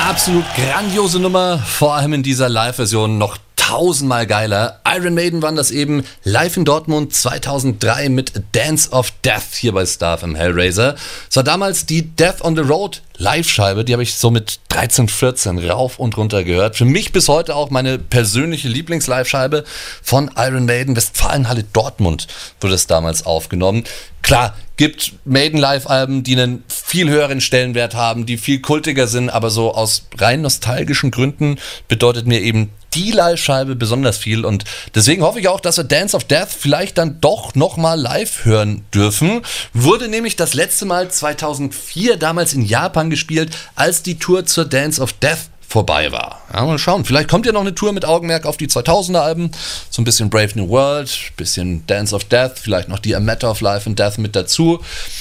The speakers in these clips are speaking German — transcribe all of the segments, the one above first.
Absolut grandiose Nummer, vor allem in dieser Live-Version noch tausendmal geiler. Iron Maiden waren das eben live in Dortmund 2003 mit Dance of Death hier bei Star FM Hellraiser. Es war damals die Death on the Road Live-Scheibe, die habe ich so mit 13, 14 rauf und runter gehört. Für mich bis heute auch meine persönliche Lieblings-Live-Scheibe von Iron Maiden. Westfalenhalle Dortmund wurde es damals aufgenommen. Klar, gibt Maiden-Live-Alben, die einen viel höheren Stellenwert haben, die viel kultiger sind, aber so aus rein nostalgischen Gründen bedeutet mir eben die Live-Scheibe besonders viel und deswegen hoffe ich auch, dass wir Dance of Death vielleicht dann doch nochmal live hören dürfen. Wurde nämlich das letzte Mal 2004 damals in Japan gespielt, als die Tour zur Dance of Death vorbei war. Ja, mal schauen, vielleicht kommt ja noch eine Tour mit Augenmerk auf die 2000er Alben, so ein bisschen Brave New World, bisschen Dance of Death, vielleicht noch die A Matter of Life and Death mit dazu.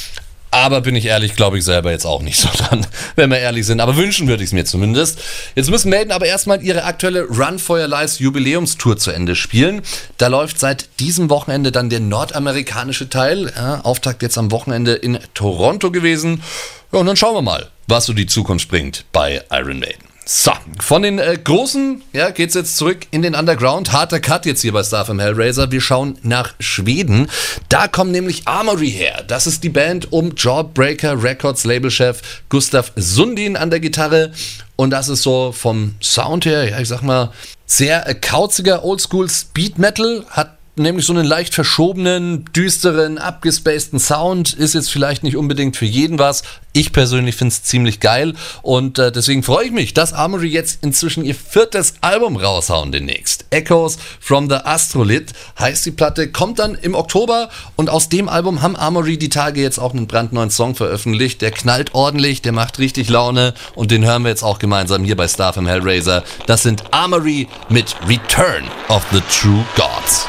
Aber bin ich ehrlich, glaube ich selber jetzt auch nicht so dran, wenn wir ehrlich sind. Aber wünschen würde ich es mir zumindest. Jetzt müssen Maiden aber erstmal ihre aktuelle Run for Your Lives Jubiläumstour zu Ende spielen. Da läuft seit diesem Wochenende dann der nordamerikanische Teil. Ja, Auftakt jetzt am Wochenende in Toronto gewesen. Ja, und dann schauen wir mal, was so die Zukunft bringt bei Iron Maiden. So, von den Großen geht's jetzt zurück in den Underground. Harter Cut jetzt hier bei Star FM Hellraiser. Wir schauen nach Schweden. Da kommt nämlich Armory her. Das ist die Band um Jawbreaker Records Labelchef Gustav Sundin an der Gitarre. Und das ist so vom Sound her, ja, ich sag mal, sehr kauziger Oldschool Speed Metal. Hat nämlich so einen leicht verschobenen, düsteren, abgespaceden Sound. Ist jetzt vielleicht nicht unbedingt für jeden was. Ich persönlich finde es ziemlich geil und deswegen freue ich mich, dass Armory jetzt inzwischen ihr 4. Album raushauen demnächst. Echoes from the Astrolith heißt die Platte, kommt dann im Oktober und aus dem Album haben Armory die Tage jetzt auch einen brandneuen Song veröffentlicht. Der knallt ordentlich, der macht richtig Laune und den hören wir jetzt auch gemeinsam hier bei Star FM Hellraiser. Das sind Armory mit Return of the True Gods.